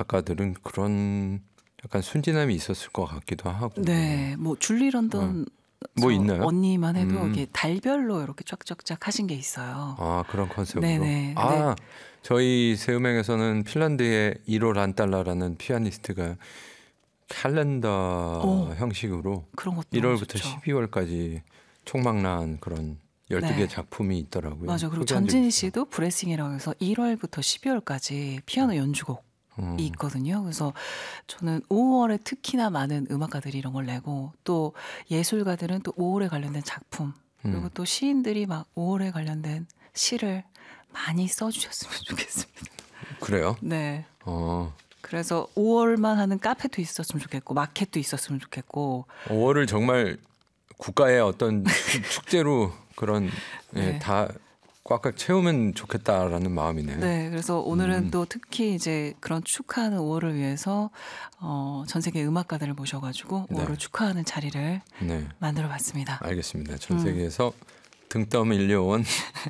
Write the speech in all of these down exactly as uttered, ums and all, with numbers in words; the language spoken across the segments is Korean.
작가들은 그런 약간 순진함이 있었을 것 같기도 하고. 네, 뭐 줄리 런던 어. 뭐 있나요? 언니만 해도 음. 이게 달별로 이렇게 쫙쫙쫙 하신 게 있어요. 아, 그런 컨셉으로. 네네. 아, 네. 저희 새음행에서는 핀란드의 일월 안달라라는 피아니스트가 캘린더 오, 형식으로 그런 것도 일월부터 좋죠. 십이월까지 총망라한 그런 열두 개 네. 작품이 있더라고요. 맞아. 그리고 소개한 적 전진희 있어요. 씨도 브레싱이라고 해서 일월부터 십이월까지 피아노 연주곡이 음. 있거든요. 그래서 저는 오월에 특히나 많은 음악가들이 이런 걸 내고 또 예술가들은 또 오월에 관련된 작품 그리고 음. 또 시인들이 막 오월에 관련된 시를 많이 써주셨으면 좋겠습니다. 그래요? 네. 어. 그래서 오월만 하는 카페도 있었으면 좋겠고 마켓도 있었으면 좋겠고. 오월을 정말 국가의 어떤 축- 축제로 그런 예, 네. 다 꽉꽉 채우면 좋겠다라는 마음이네요. 네, 그래서 오늘은 음. 또 특히 이제 그런 축하하는 오월을 위해서 어, 전 세계 음악가들을 모셔가지고 네. 오월을 축하하는 자리를 네, 만들어봤습니다. 알겠습니다. 전 음. 세계에서 등떠 밀려온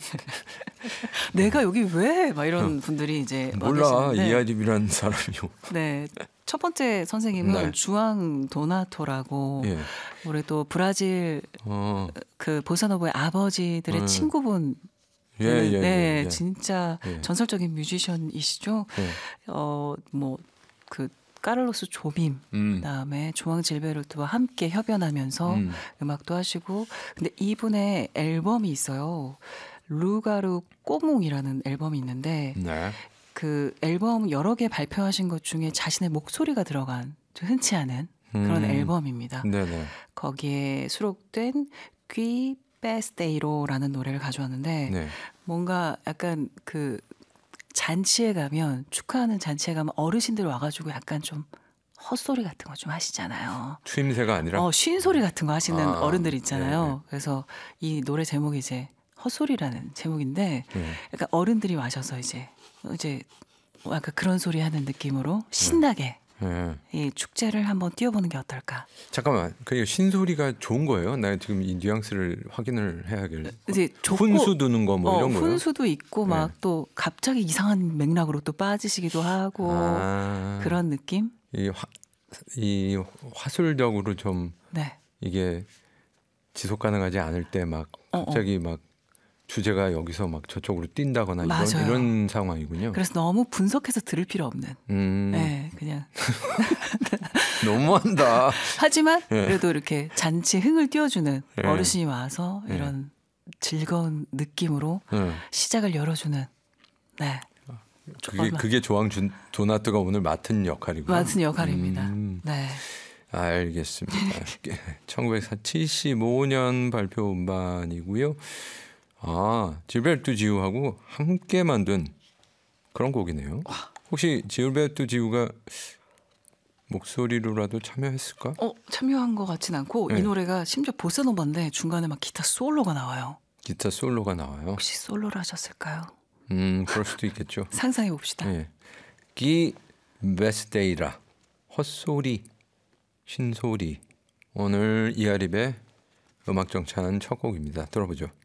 내가 여기 왜? 막 이런 분들이 이제 와 몰라 계시는데, 이하집이라는 사람이요. 네, 첫 번째 선생님은 네. 주앙 도나토라고 예. 우리 또 브라질 어. 그 보사노보의 아버지들의 음. 친구분. 예, 예, 네, 예, 예. 진짜 예. 전설적인 뮤지션이시죠. 예. 어, 뭐 그 카를로스 조빔, 음. 그다음에 조앙 질베르트와 함께 협연하면서 음. 음악도 하시고, 근데 이분의 앨범이 있어요. 루가르 꼬몽이라는 앨범이 있는데 네. 그 앨범 여러 개 발표하신 것 중에 자신의 목소리가 들어간 좀 흔치 않은 그런 음. 앨범입니다. 네네. 거기에 수록된 귀 베스데이로라는 노래를 가져왔는데 네. 뭔가 약간 그 잔치에 가면 축하하는 잔치에 가면 어르신들 와가지고 약간 좀 헛소리 같은 거 좀 하시잖아요. 추임새가 아니라. 어, 쉰 소리 같은 거 하시는 아, 어른들 있잖아요. 예, 예. 그래서 이 노래 제목이 이제 헛소리라는 제목인데 예. 약간 어른들이 와셔서 이제 이제 약간 그런 소리 하는 느낌으로 신나게 예. 이 축제를 한번 띄워보는 게 어떨까? 잠깐만, 그 신소리가 좋은 거예요? 나 지금 이 뉘앙스를 확인을 해야겠네. 이제 좋고 훈수 두는 거 뭐 어, 이런 거요? 훈수도 있고 네. 막 또 갑자기 이상한 맥락으로 또 빠지시기도 하고 아, 그런 느낌? 이, 화, 이 화술적으로 좀 네. 이게 지속 가능하지 않을 때 막 어, 갑자기 막 주제가 여기서 막 저쪽으로 뛴다거나 이런, 맞아요. 이런 상황이군요. 그래서 너무 분석해서 들을 필요 없는. 음, 네, 그냥. 너무한다. 하지만 예. 그래도 이렇게 잔치 흥을 띄워주는 예. 어르신이 와서 예. 이런 즐거운 느낌으로 예. 시작을 열어주는. 네. 그게, 얼마- 그게 조항 준, 도나트가 오늘 맡은 역할이고요. 맡은 역할입니다. 음. 네. 알겠습니다. 천구백칠십오 년 발표 음반이고요. 아, 질베르트 지우하고 함께 만든 그런 곡이네요. 혹시 질베르트 지우가 목소리로라도 참여했을까? 어, 참여한 것 같진 않고 네. 이 노래가 심지어 보사노바인데 중간에 막 기타 솔로가 나와요. 기타 솔로가 나와요. 혹시 솔로를 하셨을까요? 음, 그럴 수도 있겠죠. 상상해 봅시다. 예. 기 베스데이라 헛소리 신소리 오늘 이하립의 음악 정찬 첫 곡입니다. 들어보죠.